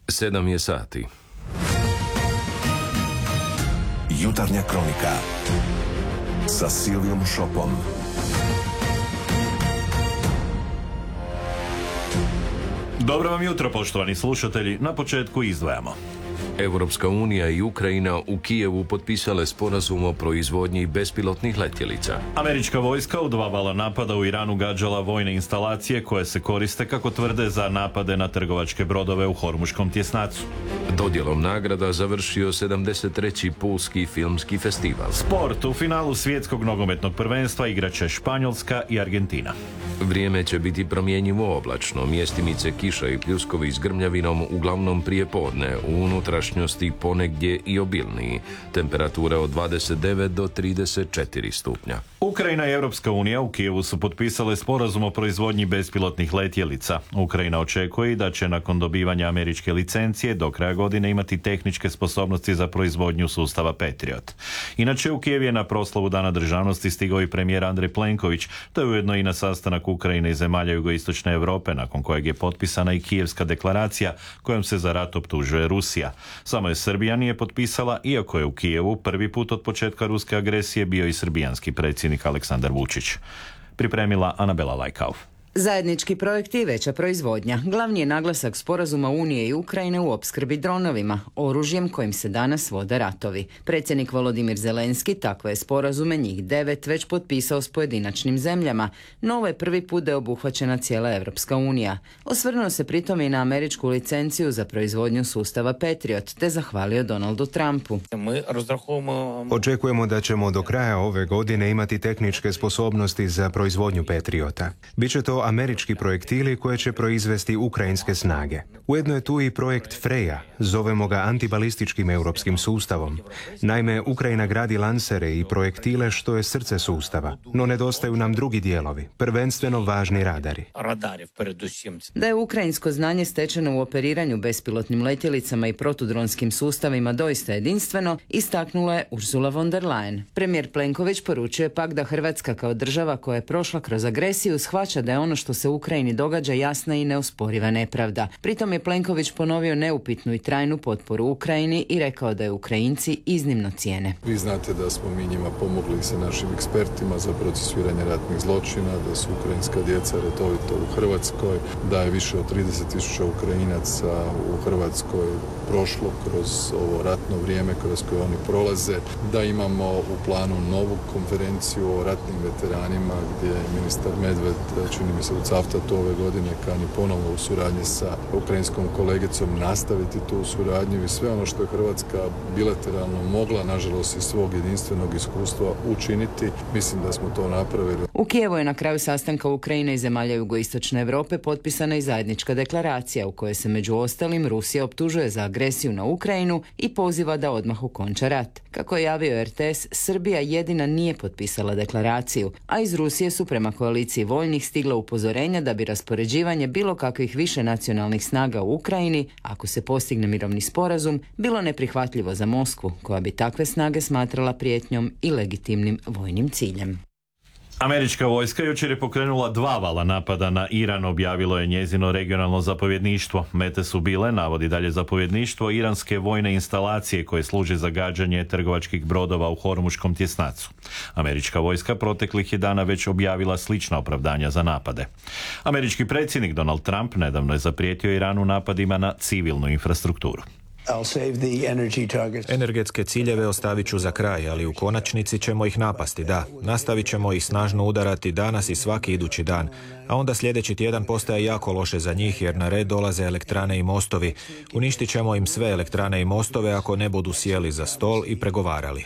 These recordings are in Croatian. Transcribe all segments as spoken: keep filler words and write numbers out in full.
Sedam je sati. Jutarnja kronika sa Silvijom Šopom. Dobro vam jutro, poštovani slušatelji. Na početku izdvajamo. Europska unija i Ukrajina u Kijevu potpisale sporazum o proizvodnji bespilotnih letjelica. Američka vojska u dva vala napada u Iranu gađala vojne instalacije koje se koriste, kako tvrde, za napade na trgovačke brodove u Hormuškom tjesnacu. Dodjelom nagrada završio sedamdeset treći Pulski filmski festival. Sport. U finalu svjetskog nogometnog prvenstva igraće Španjolska i Argentina. Vrijeme će biti promjenjivo oblačno, mjestimice kiša i pljuskovi s grmljavinom uglavnom prije podne, u unutrašnjosti ponegdje i obilniji. Temperatura od dvadeset devet do trideset četiri stupnja. Ukrajina i Europska unija u Kijevu su potpisale sporazum o proizvodnji bespilotnih letjelica. Ukrajina očekuje da će nakon dobivanja američke licencije do kraja godine imati tehničke sposobnosti za proizvodnju sustava Patriot. Inače, u Kijev je na proslavu Dana državnosti stigao i premijer Andrej Plenković, te ujedno i na sastanak Ukrajine i zemalja jugoistočne Europe, nakon kojeg je potpisana i Kijevska deklaracija kojom se za rat optužuje Rusija. Samo je Srbija nije potpisala, iako je u Kijevu prvi put od početka ruske agresije bio i srbijanski predsjednik Aleksandar Vučić. Pripremila Anabela Lajkauf. Zajednički projekt i veća proizvodnja. Glavni je naglasak sporazuma Unije i Ukrajine u opskrbi dronovima, oružjem kojim se danas vode ratovi. Predsjednik Volodimir Zelenski takve je sporazume, njih devet, već potpisao s pojedinačnim zemljama, no ovo je prvi put da je obuhvaćena cijela Evropska unija. Osvrnuo se pritom i na američku licenciju za proizvodnju sustava Patriot, te zahvalio Donaldu Trumpu. Očekujemo da ćemo do kraja ove godine imati tehničke sposobnosti za proizvodnju Patriota. Biće to američki projektili koje će proizvesti ukrajinske snage. Ujedno je tu i projekt Freja, zovemo ga antibalističkim europskim sustavom. Naime, Ukrajina gradi lansere i projektile što je srce sustava, no nedostaju nam drugi dijelovi, prvenstveno važni radari. Da je ukrajinsko znanje stečeno u operiranju bespilotnim letjelicama i protudronskim sustavima doista jedinstveno, istaknula je Ursula von der Leyen. Premijer Plenković poručuje pak da Hrvatska kao država koja je prošla kroz agresiju shvaća da je ono što se u Ukrajini događa jasna i neosporiva nepravda. Pritom je Plenković ponovio neupitnu i trajnu potporu Ukrajini i rekao da je Ukrajinci iznimno cijene. Vi znate da smo mi njima pomogli sa našim ekspertima za procesuiranje ratnih zločina, da su ukrajinska djeca redovito u Hrvatskoj, da je više od trideset tisuća Ukrajinaca u Hrvatskoj prošlo kroz ovo ratno vrijeme kroz koje oni prolaze, da imamo u planu novu konferenciju o ratnim veteranima gdje je ministar Medved, čini mi se u Cavtatu ove godine, kani ponovno u suradnji sa ukrajinskom kolegicom nastaviti tu suradnju i sve ono što je Hrvatska bilateralno mogla, nažalost iz svog jedinstvenog iskustva, učiniti. Mislim da smo to napravili. U Kijevu je na kraju sastanka Ukrajine i zemalja jugoistočne Europe potpisana i zajednička deklaracija u kojoj se među ostalim Rusija optužuje za agresiju na Ukrajinu i poziva da odmah okonča rat. Kako je javio R T S, Srbija jedina nije potpisala deklaraciju, a iz Rusije su prema koaliciji voljnih stigla upozorenja da bi raspoređivanje bilo kakvih više nacionalnih snaga u Ukrajini, ako se postigne mirovni sporazum, bilo neprihvatljivo za Moskvu, koja bi takve snage smatrala prijetnjom i legitimnim vojnim ciljem. Američka vojska jučer je pokrenula dva vala napada na Iran, objavilo je njezino regionalno zapovjedništvo. Mete su bile, navodi dalje zapovjedništvo, iranske vojne instalacije koje služe za gađanje trgovačkih brodova u Hormuškom tjesnacu. Američka vojska proteklih je dana već objavila slična opravdanja za napade. Američki predsjednik Donald Trump nedavno je zaprijetio Iranu napadima na civilnu infrastrukturu. Energetske ciljeve ostavit ću za kraj, ali u konačnici ćemo ih napasti, da. Nastavit ćemo ih snažno udarati danas i svaki idući dan, a onda sljedeći tjedan postaje jako loše za njih jer na red dolaze elektrane i mostovi. Uništit ćemo im sve elektrane i mostove ako ne budu sjeli za stol i pregovarali.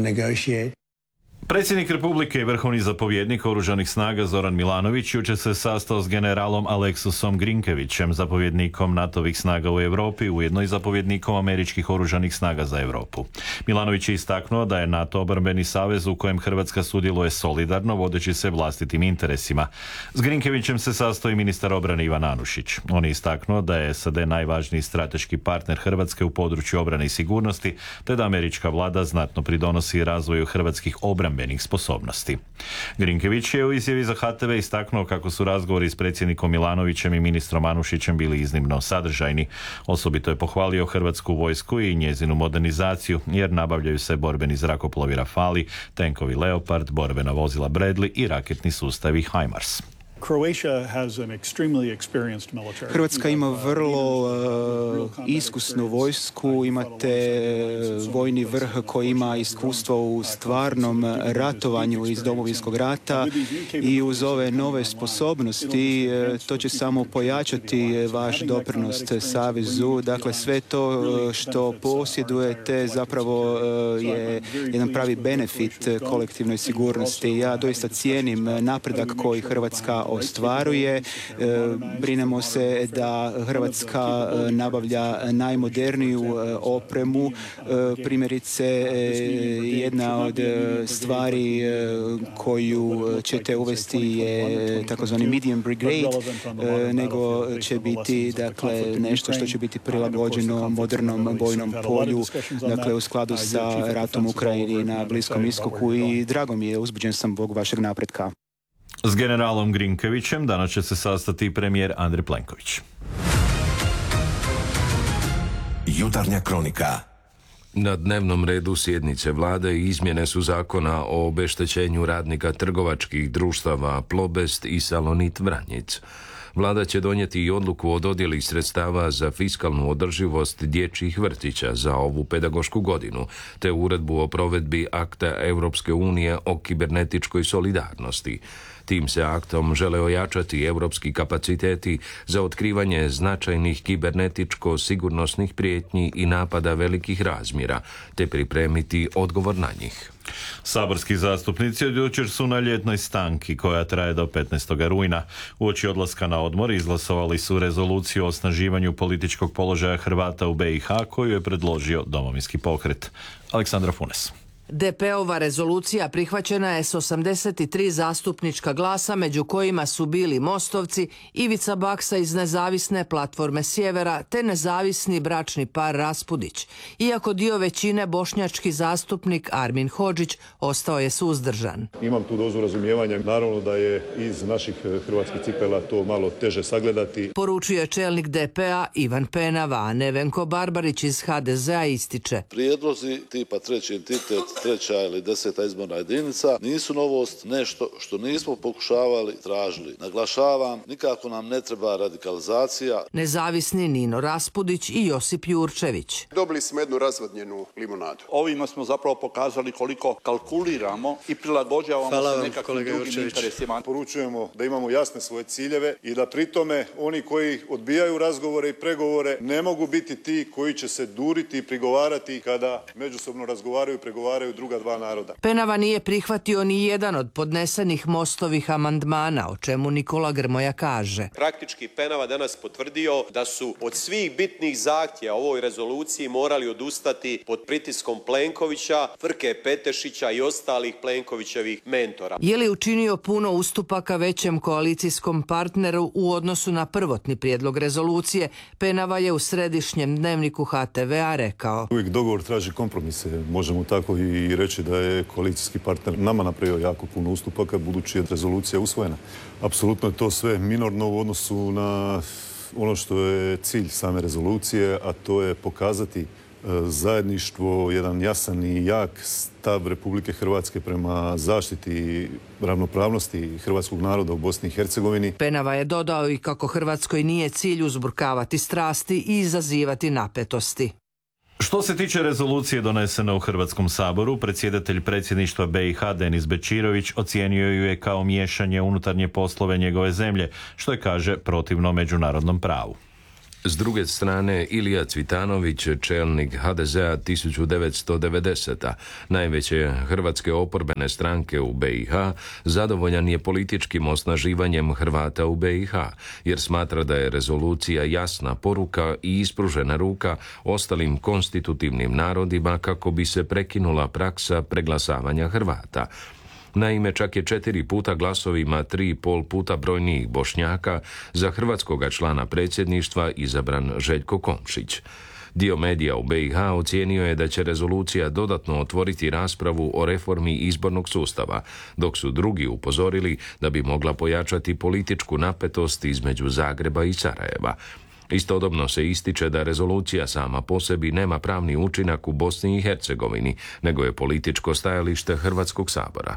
Predsjednik Republike i vrhovni zapovjednik Oružanih snaga Zoran Milanović jučer se sastao s generalom Aleksusom Grinkevićem, zapovjednikom NATO-vih snaga u Europi, ujedno i zapovjednikom američkih oružanih snaga za Europu. Milanović je istaknuo da je NATO obrambeni savez u kojem Hrvatska sudjeluje solidarno, vodeći se vlastitim interesima. S Grinkevićem se sastao i ministar obrane Ivan Anušić. On je istaknuo da je S A D najvažniji strateški partner Hrvatske u području obrane i sigurnosti, te da američka vlada znatno pridonosi razvoju hrvatskih obrambenih obrambenih sposobnosti. Grinkević je u izjavi za H T V istaknuo kako su razgovori s predsjednikom Milanovićem i ministrom Anušićem bili iznimno sadržajni. Osobito je pohvalio hrvatsku vojsku i njezinu modernizaciju, jer nabavljaju se borbeni zrakoplovi Rafali, tenkovi Leopard, borbena vozila Bradley i raketni sustavi HIMARS. Hrvatska ima vrlo uh, iskusnu vojsku, imate vojni vrh koji ima iskustvo u stvarnom ratovanju iz Domovinskog rata i uz ove nove sposobnosti uh, to će samo pojačati vaš doprinos savezu. Dakle, sve to što posjedujete zapravo uh, je jedan pravi benefit kolektivnoj sigurnosti. Ja doista cijenim napredak koji Hrvatska ostvaruje. Brinemo se da Hrvatska nabavlja najmoderniju opremu. Primjerice, jedna od stvari koju ćete uvesti je takozvani medium brigade, nego će biti dakle nešto što će biti prilagođeno modernom bojnom polju, dakle u skladu sa ratom u Ukrajini na Bliskom istoku i drago mi je, uzbuđen sam zbog vašeg napretka. S generalom Grinkevićem danas će se sastati premijer Andrej Plenković. Jutarnja kronika. Na dnevnom redu sjednice vlade izmjene su zakona o obeštećenju radnika trgovačkih društava Plobest i Salonit Vranjic. Vlada će donijeti i odluku o dodjeli sredstava za fiskalnu održivost dječjih vrtića za ovu pedagošku godinu, te uredbu o provedbi akta Europske unije o kibernetičkoj solidarnosti. Tim se aktom žele ojačati europski kapaciteti za otkrivanje značajnih kibernetičko-sigurnosnih prijetnji i napada velikih razmjera, te pripremiti odgovor na njih. Saborski zastupnici od jučer su na ljetnoj stanki koja traje do petnaestog rujna. Uoči odlaska na odmor izglasovali su rezoluciju o osnaživanju političkog položaja Hrvata u B i H koju je predložio Domovinski pokret. Aleksandra Funes. D P-ova rezolucija prihvaćena je s osamdeset tri zastupnička glasa, među kojima su bili Mostovci, Ivica Baksa iz Nezavisne platforme Sjevera te nezavisni bračni par Raspudić. Iako dio većine, bošnjački zastupnik Armin Hodžić ostao je suzdržan. Imam tu dozu razumijevanja. Naravno da je iz naših hrvatskih cipela to malo teže sagledati. Poručuje čelnik D P-a Ivan Penava, a Nevenko Barbarić iz H D Z-a ističe. Prijedlozi tipa treći entitet, treća ili deseta izborna jedinica nisu novost, nešto što nismo pokušavali, tražili. Naglašavam, nikako nam ne treba radikalizacija. Nezavisni Nino Raspudić i Josip Jurčević. Dobili smo jednu razvodnjenu limunadu. Ovima smo zapravo pokazali koliko kalkuliramo i prilagođavamo Hvala se nekakvim drugim interesima. Poručujemo da imamo jasne svoje ciljeve i da pri tome oni koji odbijaju razgovore i pregovore ne mogu biti ti koji će se duriti i prigovarati kada međusobno razgovaraju i pregovaraju druga dva naroda. Penava nije prihvatio ni jedan od podnesenih Mostovih amandmana, o čemu Nikola Grmoja kaže. Praktički Penava danas potvrdio da su od svih bitnih zahtjeva ovoj rezoluciji morali odustati pod pritiskom Plenkovića, Frke Petešića i ostalih Plenkovićevih mentora. Je li učinio puno ustupaka većem koalicijskom partneru u odnosu na prvotni prijedlog rezolucije? Penava je u središnjem dnevniku H T V-a rekao. Uvijek dogovor traži kompromise, možemo tako i i reći da je koalicijski partner nama napravio jako puno ustupaka budući je rezolucija usvojena. Apsolutno je to sve minorno u odnosu na ono što je cilj same rezolucije, a to je pokazati zajedništvo, jedan jasan i jak stav Republike Hrvatske prema zaštiti ravnopravnosti hrvatskog naroda u Bosni i Hercegovini. Penava je dodao i kako Hrvatskoj nije cilj uzburkavati strasti i izazivati napetosti. Što se tiče rezolucije donesene u Hrvatskom saboru, predsjedatelj predsjedništva B i H Denis Bečirović ocijenio ju je kao miješanje unutarnje poslove njegove zemlje, što je, kaže, protivno međunarodnom pravu. S druge strane, Ilija Cvitanović, čelnik H D Z-a tisuću devetsto devedesete. najveće hrvatske oporbene stranke u B i H, zadovoljan je političkim osnaživanjem Hrvata u B i H, jer smatra da je rezolucija jasna poruka i ispružena ruka ostalim konstitutivnim narodima kako bi se prekinula praksa preglasavanja Hrvata. Naime, čak je četiri puta glasovima tri i pol puta brojnijih Bošnjaka za hrvatskoga člana predsjedništva izabran Željko Komšić. Dio medija u be i ha ocijenio je da će rezolucija dodatno otvoriti raspravu o reformi izbornog sustava, dok su drugi upozorili da bi mogla pojačati političku napetost između Zagreba i Sarajeva. Istodobno se ističe da rezolucija sama po sebi nema pravni učinak u Bosni i Hercegovini, nego je političko stajalište Hrvatskog sabora.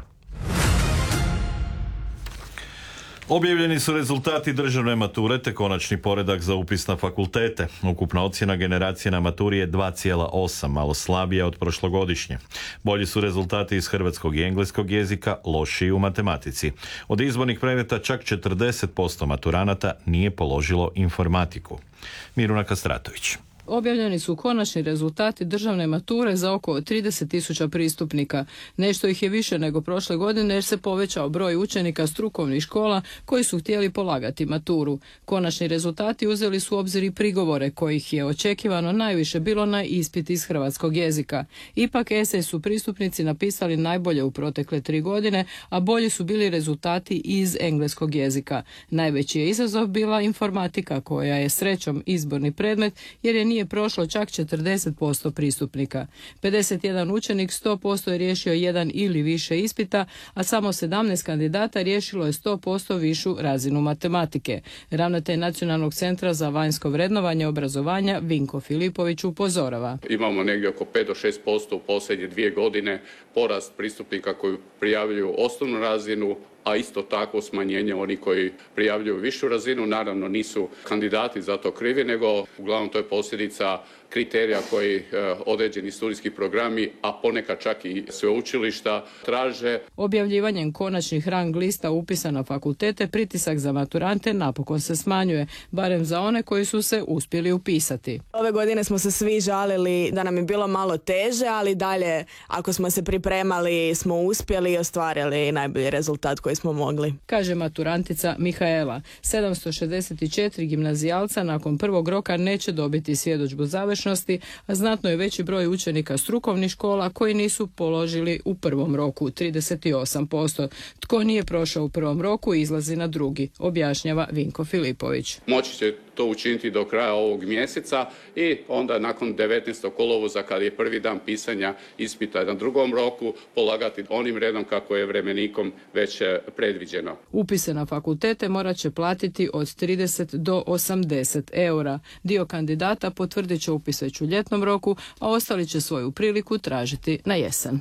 Objavljeni su rezultati državne mature te konačni poredak za upis na fakultete. Ukupna ocjena generacije na maturi je dva zarez osam, malo slabija od prošlogodišnje. Bolji su rezultati iz hrvatskog i engleskog jezika, lošiji u matematici. Od izbornih predmeta čak četrdeset posto maturanata nije položilo informatiku. Miruna Kastratović. Objavljeni su konačni rezultati državne mature za oko trideset tisuća pristupnika. Nešto ih je više nego prošle godine jer se povećao broj učenika strukovnih škola koji su htjeli polagati maturu. Konačni rezultati uzeli su u obzir i prigovore kojih je očekivano najviše bilo na ispit iz hrvatskog jezika. Ipak esej su pristupnici napisali najbolje u protekle tri godine, a bolji su bili rezultati iz engleskog jezika. Najveći je izazov bila informatika koja je srećom izborni predmet jer je nije prošlo čak četrdeset posto pristupnika. pedeset jedan učenik sto posto je riješio jedan ili više ispita, a samo sedamnaest kandidata riješilo je sto posto višu razinu matematike. Ravnatelj Nacionalnog centra za vanjsko vrednovanje obrazovanja Vinko Filipović upozorava. Imamo negdje oko pet do šest posto u posljednje dvije godine porast pristupnika koji prijavljuju osnovnu razinu, a isto tako smanjenje oni koji prijavljuju višu razinu. Naravno nisu kandidati za to krivi, nego uglavnom to je posljedica kriterija koji e, određeni studijski programi, a ponekad čak i sveučilišta traže. Objavljivanjem konačnih rang lista upisa na fakultete pritisak za maturante napokon se smanjuje, barem za one koji su se uspjeli upisati. Ove godine smo se svi žalili da nam je bilo malo teže, ali dalje ako smo se pripremali smo uspjeli i ostvarili najbolji rezultat koji smo mogli. Kaže maturantica Mihaela. sedamsto šezdeset četiri gimnazijalca nakon prvog roka neće dobiti svjedodžbu završnosti, a znatno je veći broj učenika strukovnih škola koji nisu položili u prvom roku, trideset osam posto. Tko nije prošao u prvom roku izlazi na drugi, objašnjava Vinko Filipović. Moći će to učiniti do kraja ovog mjeseca i onda nakon devetnaestog kolovoza kad je prvi dan pisanja ispita na drugom roku polagati onim redom kako je vremenikom već predviđeno. Upise na fakultete morat će platiti od trideset do osamdeset eura. Dio kandidata potvrdit će upis već u ljetnom roku, a ostali će svoju priliku tražiti na jesen.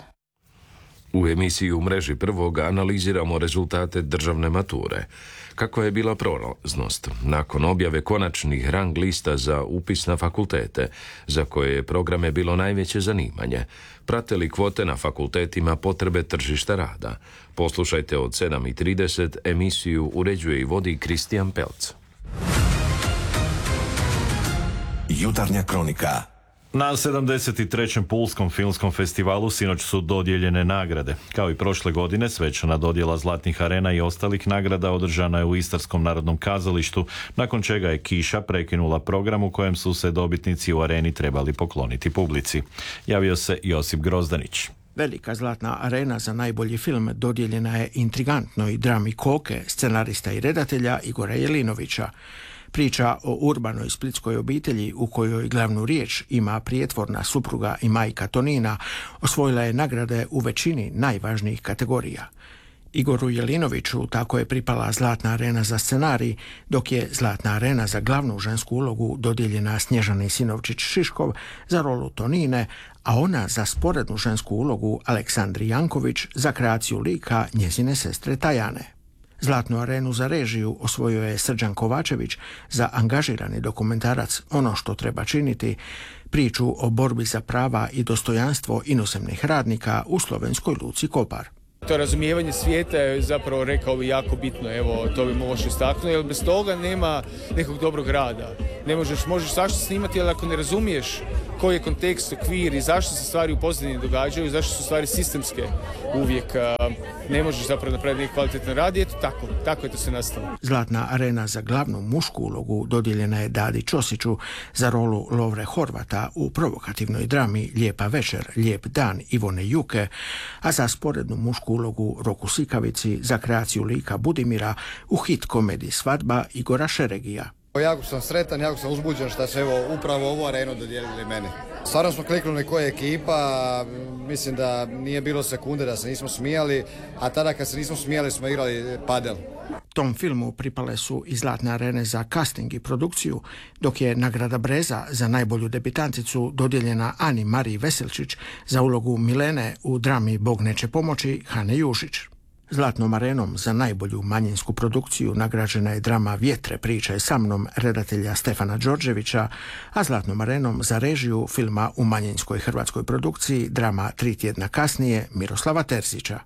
U emisiji U mreži prvog analiziramo rezultate državne mature. Kako je bila prolaznost nakon objave konačnih rang lista za upis na fakultete, za koje je programe bilo najveće zanimanje? Prate li kvote na fakultetima potrebe tržišta rada? Poslušajte od sedam i trideset, emisiju uređuje i vodi Kristijan Pelc. Jutarnja kronika. Na sedamdeset trećem Pulskom filmskom festivalu sinoć su dodijeljene nagrade. Kao i prošle godine, svečana dodjela Zlatnih arena i ostalih nagrada održana je u Istarskom narodnom kazalištu, nakon čega je kiša prekinula program u kojem su se dobitnici u areni trebali pokloniti publici. Javio se Josip Grozdanić. Velika Zlatna arena za najbolji film dodijeljena je intrigantnoj drami Koke, scenarista i redatelja Igora Jelinovića. Priča o urbanoj splitskoj obitelji u kojoj glavnu riječ ima prijetvorna supruga i majka Tonina osvojila je nagrade u većini najvažnijih kategorija. Igoru Jelinoviću tako je pripala Zlatna arena za scenarij, dok je Zlatna arena za glavnu žensku ulogu dodijeljena Snježani Sinovčić-Šiškov za rolu Tonine, a ona za sporednu žensku ulogu Aleksandri Janković za kreaciju lika njezine sestre Tajane. Zlatnu arenu za režiju osvojio je Srđan Kovačević za angažirani dokumentarac Ono što treba činiti, priču o borbi za prava i dostojanstvo inozemnih radnika u slovenskoj luci Kopar. To razumijevanje svijeta je zapravo, rekao bi, jako bitno, evo, to bi možeš istaknuti, jer bez toga nema nekog dobrog rada. Ne možeš, možeš zašto snimati, ali ako ne razumiješ koji je kontekst, okvir i zašto se stvari u pozadini događaju, zašto su stvari sistemske uvijek, ne možeš zapravo napraviti neki kvalitetan rad i eto tako, tako je to se nastalo. Zlatna arena za glavnu mušku ulogu dodijeljena je Dadi Ćosiću za rolu Lovre Horvata u provokativnoj drami Lijepa večer, lijep dan Ivone Juke, a za sporednu mušku ulogu Roku Sikavici za kreaciju lika Budimira u hit komediji Svadba Igora Šeregija. Jako sam sretan, jako sam uzbuđen što se evo upravo ovu arenu dodijelili meni. Stvarno smo kliknuli koja je ekipa, mislim da nije bilo sekunde da se nismo smijali, a tada kad se nismo smijali smo igrali padel. Tom filmu pripale su i Zlatne arene za casting i produkciju, dok je nagrada Breza za najbolju debitanticu dodijeljena Ani Mariji Veselčić za ulogu Milene u drami Bog neće pomoći Hane Jušić. Zlatnom arenom za najbolju manjinsku produkciju nagrađena je drama Vjetre priče sa mnom redatelja Stefana Đorđevića, a Zlatnom arenom za režiju filma u manjinskoj hrvatskoj produkciji drama Tri tjedna kasnije Miroslava Terzića.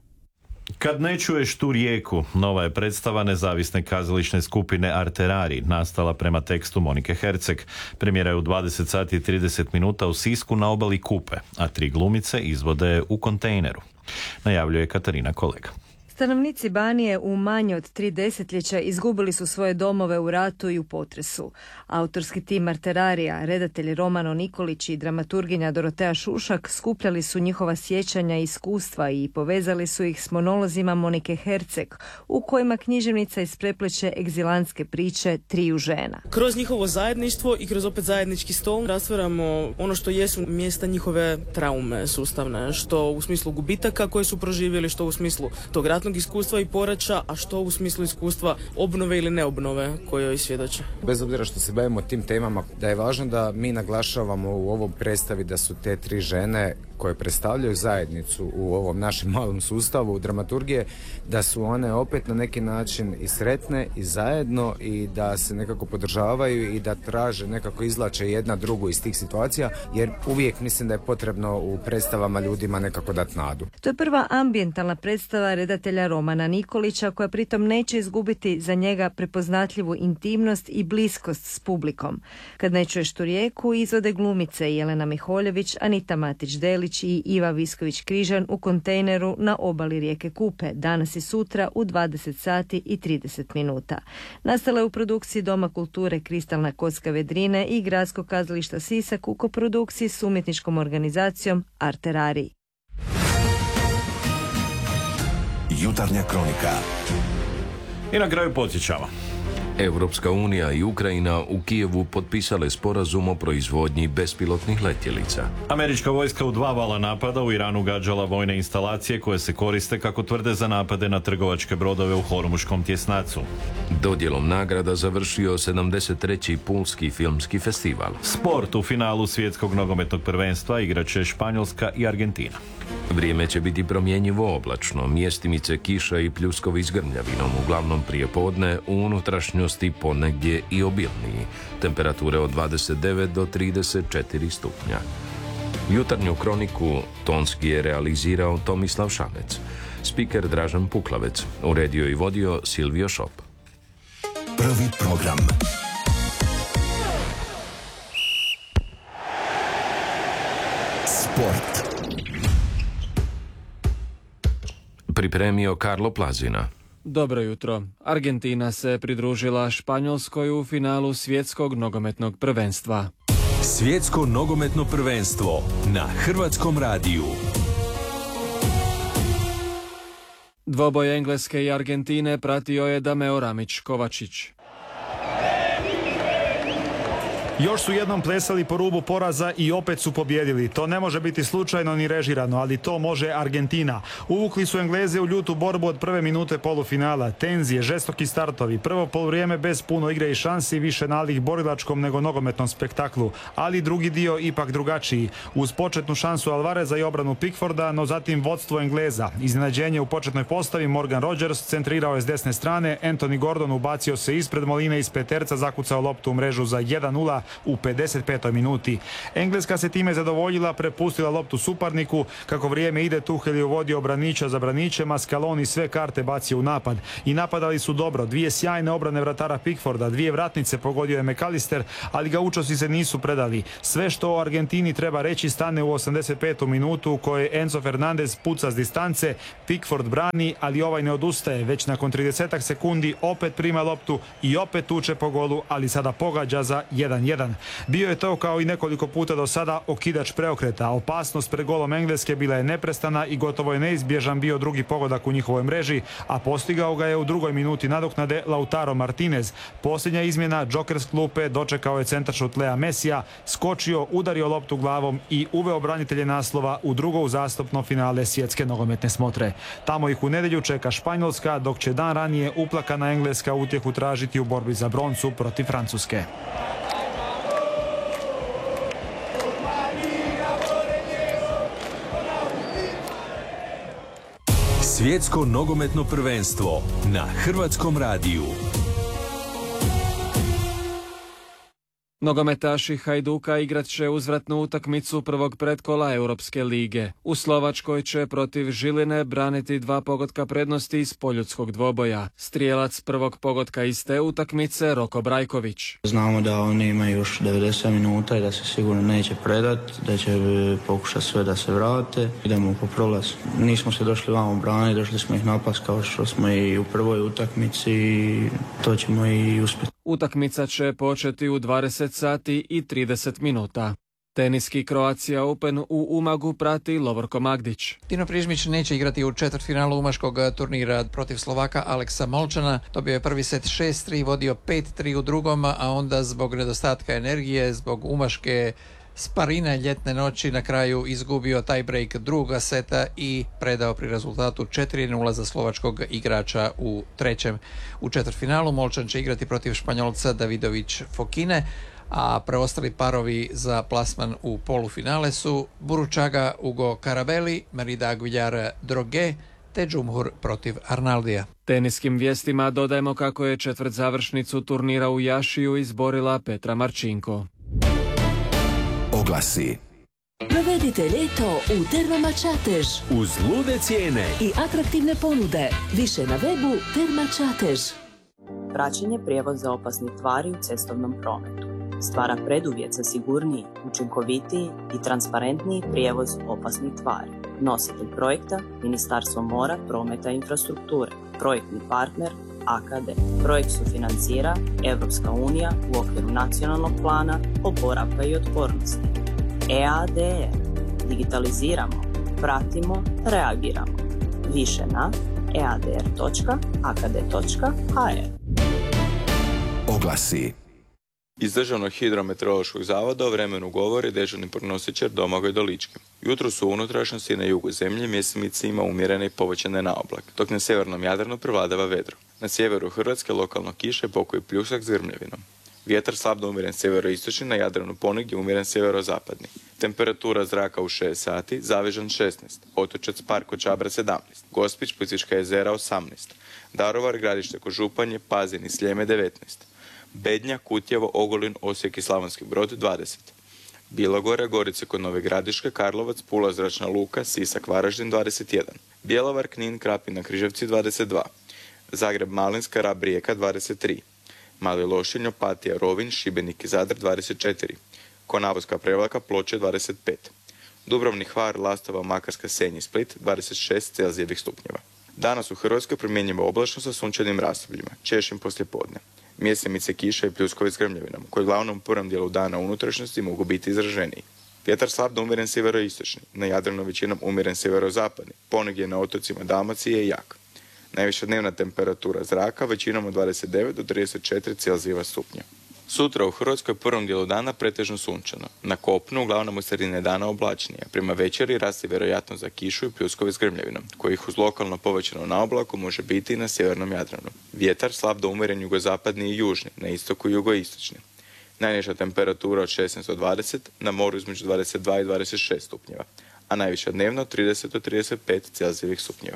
Kad ne čuješ tu rijeku, nova je predstava nezavisne kazališne skupine Arterari, nastala prema tekstu Monike Herceg. Premijera je u dvadeset sati i trideset minuta u Sisku na obali Kupe, a tri glumice izvode u kontejneru. Najavljuje Katarina Kolega. Stanovnici Banije u manje od tri desetljeća izgubili su svoje domove u ratu i u potresu. Autorski tim Arterarija, redatelji Romano Nikolić i dramaturginja Dorotea Šušak skupljali su njihova sjećanja i iskustva i povezali su ih s monolozima Monike Herceg, u kojima književnica isprepleće egzilantske priče triju žena. Kroz njihovo zajedništvo i kroz opet zajednički stol rastvaramo ono što jesu mjesta njihove traume sustavne, što u smislu gubitaka koje su proživjeli, što u smislu tog ratnog iskustva i poraća, a što u smislu iskustva obnove ili neobnove koje svjedoče. Bez obzira što se bavimo tim temama, da je važno da mi naglašavamo u ovom predstavi da su te tri žene koje predstavljaju zajednicu u ovom našem malom sustavu dramaturgije, da su one opet na neki način i sretne i zajedno i da se nekako podržavaju i da traže, nekako izvlače jedna drugu iz tih situacija, jer uvijek mislim da je potrebno u predstavama ljudima nekako dati nadu. To je prva ambijentalna predstava redatelja Romana Nikolića, koja pritom neće izgubiti za njega prepoznatljivu intimnost i bliskost s publikom. Kad ne čuješ tu rijeku, izvode glumice Jelena Miholjević, Anita Matić-Delić i Iva Visković-Križan u kontejneru na obali rijeke Kupe, danas i sutra u dvadeset sati i trideset minuta. Nastala je u produkciji Doma kulture Kristalna kocka Vedrine i Gradskog kazališta Sisak u koprodukciji s umjetničkom organizacijom Arterari. Jutarnja kronika. I na kraju podsjećamo. Europska unija i Ukrajina u Kijevu potpisale sporazum o proizvodnji bespilotnih letjelica. Američka vojska u dva vala napada u Iranu gađala vojne instalacije koje se koriste, kako tvrde, za napade na trgovačke brodove u Hormuškom tjesnacu. Dodjelom nagrada završio sedamdeset treći Pulski filmski festival. Sport u finalu svjetskog nogometnog prvenstva igraće Španjolska i Argentina. Vrijeme će biti promjenjivo oblačno, mjestimice kiša i pljuskovi s grmljavinom, uglavnom prije podne, u unutrašnjosti ponegdje i obilniji. Temperature od dvadeset devet do trideset četiri stupnja. Jutarnju kroniku tonski je realizirao Tomislav Šamec. Spiker Dražan Puklavec. Uredio i vodio Silvio Šop. Prvi program. Sport. Pripremio Karlo Plazina. Dobro jutro. Argentina se pridružila Španjolskoj u finalu svjetskog nogometnog prvenstva. Svjetsko nogometno prvenstvo na Hrvatskom radiju. Dvoboj Engleske i Argentine pratio je Dameo Ramić Kovačić. Još su jednom plesali po rubu poraza i opet su pobjedili. To ne može biti slučajno ni režirano, ali to može Argentina. Uvukli su Engleze u ljutu borbu od prve minute polufinala. Tenzije, žestoki startovi, prvo poluvrijeme bez puno igre i šansi, više nalik borilačkom nego nogometnom spektaklu. Ali drugi dio ipak drugačiji. Uz početnu šansu Alvareza i obranu Pickforda, no zatim vodstvo Engleza. Iznenađenje u početnoj postavi, Morgan Rogers centrirao je s desne strane, Anthony Gordon ubacio se ispred Moline iz peterca, zakucao loptu u mrežu za jedan nula u pedeset petoj minuti. Engleska se time zadovoljila, prepustila loptu suparniku. Kako vrijeme ide, Tuchel je uvodio braniča za braničem, a Scaloni sve karte bacio u napad. I napadali su dobro. Dvije sjajne obrane vratara Pickforda, dvije vratnice pogodio je McAllister, ali ga učosi se nisu predali. Sve što o Argentini treba reći stane u osamdeset petu minutu, u kojoj Enzo Fernandez puca s distance, Pickford brani, ali ovaj ne odustaje. Već nakon trideset sekundi opet prima loptu i opet tuče po golu, ali sada pogađa za jedan jedan. jedan. Bio je to kao i nekoliko puta do sada okidač preokreta. Opasnost pred golom Engleske bila je neprestana i gotovo je neizbježan bio drugi pogodak u njihovoj mreži, a postigao ga je u drugoj minuti nadoknade Lautaro Martinez. Posljednja izmjena, džoker s klupe, dočekao je centaršut Lea Mesija, skočio, udario loptu glavom i uveo branitelje naslova u drugo uzastopno finale svjetske nogometne smotre. Tamo ih u nedjelju čeka Španjolska, dok će dan ranije uplakana Engleska utjehu tražiti u borbi za broncu protiv Francuske. Svjetsko nogometno prvenstvo na Hrvatskom radiju. Nogometaši Hajduka igrat će uzvratnu utakmicu prvog pretkola Europske lige. U Slovačkoj će protiv Žiline braniti dva pogotka prednosti iz poljudskog dvoboja. Strijelac prvog pogotka iz te utakmice Roko Brajković. Znamo da oni imaju još devedeset minuta i da se sigurno neće predat, da će pokušati sve da se vrate. Idemo po prolaz. Nismo se došli vamo braniti, došli smo ih napast kao što smo i u prvoj utakmici i to ćemo i uspjeti. Utakmica će početi u dvadeset sati i trideset minuta. Teniski Croatia Open u Umagu prati Lovorko Magdić. Tino Prižmić neće igrati u četvrtfinalu umaškog turnira protiv Slovaka Aleksa Molčana. Dobio je prvi set šest tri, vodio pet tri u drugom, a onda zbog nedostatka energije, zbog umaške sparine ljetne noći na kraju izgubio tiebreak druga seta i predao pri rezultatu četiri nula za slovačkog igrača u trećem. U četvrtfinalu Molčan će igrati protiv Španjolca Davidović Fokine, a preostali parovi za plasman u polufinale su Buručaga Ugo Carabelli, Merida Aguilar Droge te Džumhur protiv Arnaldija. Teniskim vijestima dodajemo kako je četvrt završnicu turnira u Jašiju izborila Petra Marčinko. Oglasi. Provedite ljeto u Termama Čatež. Uz lude cijene I atraktivne ponude. Više na webu Terma Čatež. Praćenje prijevoza opasnih tvari u cestovnom prometu stvara preduvjet za sigurniji, učinkovitiji i transparentniji prijevoz opasnih tvari. Nositelj projekta Ministarstvo mora, prometa i infrastrukture. Projektni partner A K D. Projekt sufinancira Europska unija u okviru nacionalnog plana oporavka i otpornosti. E A D R. Digitaliziramo, pratimo, reagiramo. Više na e a d r točka a k d točka h r. Oglasi. Iz Državnog hidrometeorološkog zavoda o vremenu govori dežurni prognosičar Domagoj Dolički. Jutro su u unutrašnjosti na jugu zemlje mjesimice ima umjerene i povećane na oblak, dok na sjevernom Jadranu prevladava vedro. Na sjeveru Hrvatske lokalno kiše, pokoji pljusak s grmljavinom. Vjetar slab do umjeren sjeveroistočni, na Jadranu ponegdje umjeren sjeverozapadni. Temperatura zraka u šest sati, Zavežan šesnaest, Otočac Parko Čabra sedamnaest, Gospić, Plitvička jezera osamnaest, Daruvar, Gradište kod Županje, Pazin i Sljeme devetnaest, Bednja, Kutjevo, Ogulin, Osijek i Slavonski Brod dvadeset, Bilogora, Gorice kod Nove Gradiške, Karlovac, Pula, Zračna luka, Sisak, Varaždin dvadeset jedan, Bjelovar, Knin, Krapina, Križevci dvadeset dva, Zagreb, Malinska, Rab, Rijeka dvadeset tri, Mali Lošinj, Opatija, Rovinj, Šibenik i Zadar dvadeset četiri, Konavoska, Prevlaka, Ploče dvadeset pet, Dubrovnik, Hvar, Lastova, Makarska, Senj i Split dvadeset šest Celzijevih stupnjeva. Danas u Hrvatskoj primjenjivo oblačno sa sunčanim razdobljima, češćim poslijepodne. Mjesemice kiša i pljuskovi s grmljavinom, koji uglavnom u prvom dijelu dana u unutrašnjosti mogu biti izraženiji. Vjetar slab do umjeren sjeveroistočni, na Jadranu većinom umjeren sjeverozapadni, ponegdje na otocima Dalmacije je jak. Najviša dnevna temperatura zraka većinom od dvadeset devet do trideset četiri Celzijeva stupnja. Sutra u Hrvatskoj prvom dijelu dana pretežno sunčano. Na kopnu uglavnom u sredine dana oblačnije. Prema večeri raste vjerojatno za kišu i pljuskovi s grmljavinom, kojih uz lokalno povećano na oblaku može biti i na sjevernom Jadranu. Vjetar slab do umjeren jugozapadni i južni, na istoku i jugoistočni. Najniža temperatura od šesnaest do dvadeset, na moru između dvadeset dva i dvadeset šest stupnjeva, a najviša dnevno od trideset do trideset pet Celzijevih stupnjeva.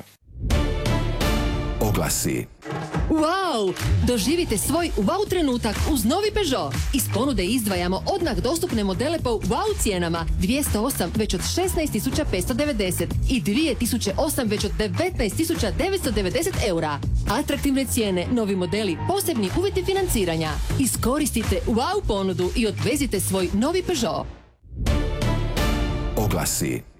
Oglasi. Wow! Doživite svoj wow trenutak uz novi Peugeot. Iz ponude izdvajamo odmah dostupne modele po wow cijenama. dvjesto osam već od šesnaest tisuća petsto devedeset i dvije tisuće osam već od devetnaest tisuća devetsto devedeset eura. Atraktivne cijene, novi modeli, posebni uvjeti financiranja. Iskoristite wow ponudu i odvezite svoj novi Peugeot. Oglasi.